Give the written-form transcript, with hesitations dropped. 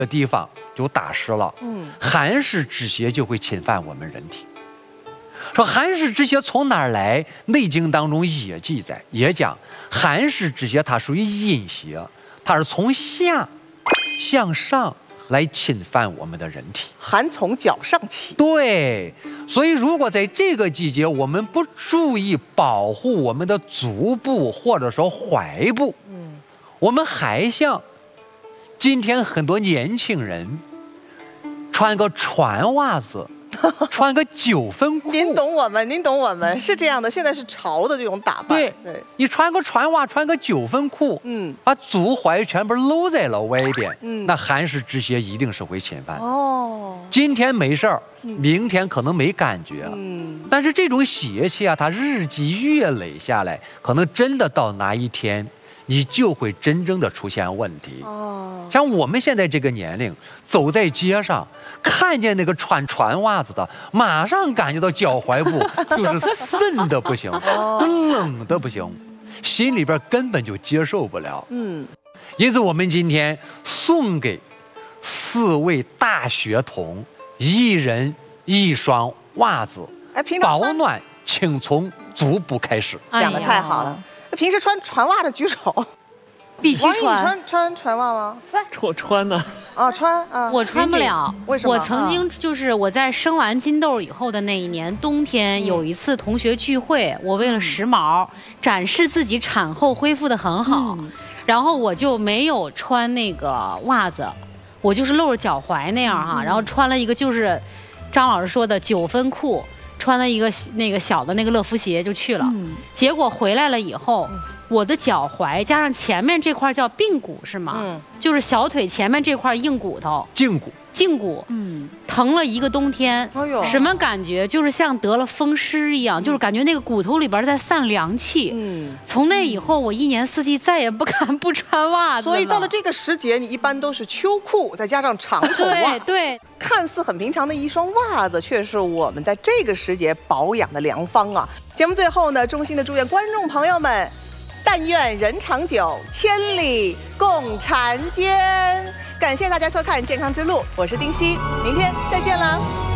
的地方就打湿了，寒湿之邪就会侵犯我们人体。说寒湿之邪从哪儿来？《内经》当中也记载，也讲寒湿之邪它属于阴邪，它是从下向上来侵犯我们的人体。 寒从脚上起。 对，所以如果在这个季节我们不注意保护我们的足部或者说踝部，我们还像今天很多年轻人穿个船袜子，穿个9分裤。 您懂我们，您懂我们，是这样的。现在是潮的这种打扮。 对，你穿个船袜，穿个9分裤，把足踝全部露在了外边，那寒湿之邪一定是会侵犯。哦，今天没事儿，明天可能没感觉，但是这种邪气啊，它日积月累下来，可能真的到哪一天，你就会真正的出现问题。像我们现在这个年龄，走在街上，看见那个穿船袜子的，马上感觉到脚踝部就是渗的不行，冷的不行，心里边根本就接受不了。因此我们今天送给4位大学童1人1双袜子，保暖请从足部开始。 讲得太好了。平时穿船袜的举手。 必须穿船袜吗？ 我穿呢。 穿啊。 我穿不了。 为什么？ 我曾经就是我在生完金豆以后的那一年冬天，有一次同学聚会，我为了时髦，展示自己产后恢复得很好，然后我就没有穿那个袜子，我就是露着脚踝那样哈，然后穿了一个就是张老师说的9分裤，穿了一个那个小的那个乐福鞋就去了，结果回来了以后。我的脚踝加上前面这块叫髌骨是吗？就是小腿前面这块硬骨头。胫骨，疼了1个冬天。什么感觉？就是像得了风湿一样，就是感觉那个骨头里边在散凉气。从那以后，我1年4季再也不敢不穿袜子了。 所以到了这个时节，你一般都是秋裤，再加上长筒袜。 对， 看似很平常的一双袜子，却是我们在这个时节保养的良方啊！节目最后呢，衷心的祝愿观众朋友们。但愿人长久，千里共婵娟。感谢大家收看《健康之路》，我是丁希，明天再见啦。